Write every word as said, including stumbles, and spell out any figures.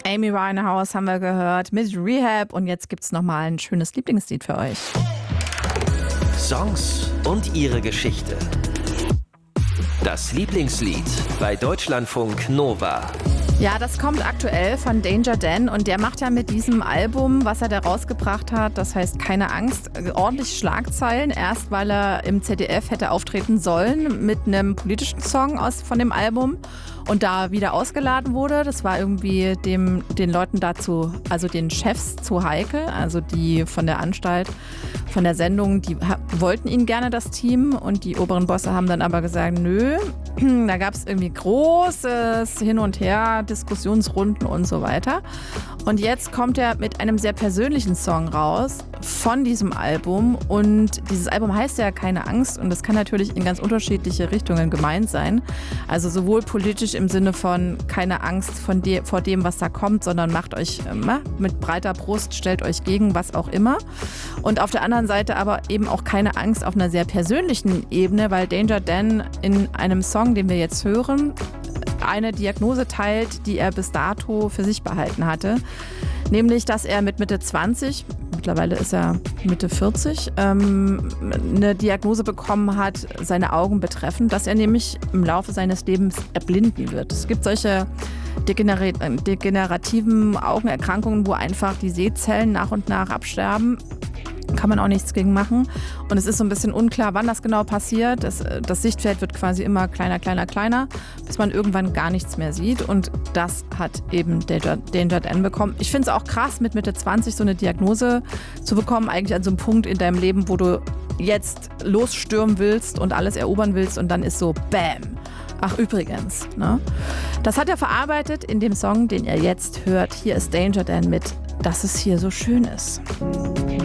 Amy Winehouse haben wir gehört mit Rehab und jetzt gibt's nochmal ein schönes Lieblingslied für euch. Songs und ihre Geschichte. Das Lieblingslied bei Deutschlandfunk Nova. Ja, das kommt aktuell von Danger Dan und der macht ja mit diesem Album, was er da rausgebracht hat, das heißt Keine Angst, ordentlich Schlagzeilen. Erst weil er im Z D F hätte auftreten sollen mit einem politischen Song aus, von dem Album und da wieder ausgeladen wurde. Das war irgendwie dem, den Leuten dazu, also den Chefs zu heikel, also die von der Anstalt, von der Sendung, die ha- wollten ihn gerne, das Team, und die oberen Bosse haben dann aber gesagt, nö, da gab es irgendwie großes Hin und Her, Diskussionsrunden und so weiter. Und jetzt kommt er mit einem sehr persönlichen Song raus von diesem Album und dieses Album heißt ja Keine Angst und das kann natürlich in ganz unterschiedliche Richtungen gemeint sein. Also sowohl politisch im Sinne von keine Angst von de- vor dem, was da kommt, sondern macht euch äh, mit breiter Brust, stellt euch gegen, was auch immer. Und auf der anderen Seite aber eben auch keine Angst auf einer sehr persönlichen Ebene, weil Danger Dan in einem Song, den wir jetzt hören, eine Diagnose teilt, die er bis dato für sich behalten hatte. Nämlich, dass er mit Mitte zwanzig, mittlerweile ist er Mitte vierzig, ähm, eine Diagnose bekommen hat, seine Augen betreffend, dass er nämlich im Laufe seines Lebens erblinden wird. Es gibt solche degener- degenerativen Augenerkrankungen, wo einfach die Sehzellen nach und nach absterben. Kann man auch nichts gegen machen. Und es ist so ein bisschen unklar, wann das genau passiert. Das, das Sichtfeld wird quasi immer kleiner, kleiner, kleiner, bis man irgendwann gar nichts mehr sieht. Und das hat eben Danger, Danger Dan bekommen. Ich finde es auch krass, mit Mitte zwanzig so eine Diagnose zu bekommen, eigentlich an so einem Punkt in deinem Leben, wo du jetzt losstürmen willst und alles erobern willst und dann ist so BÄM. Ach übrigens, ne? Das hat er verarbeitet in dem Song, den ihr jetzt hört. Hier ist Danger Dan mit Dass es hier so schön ist.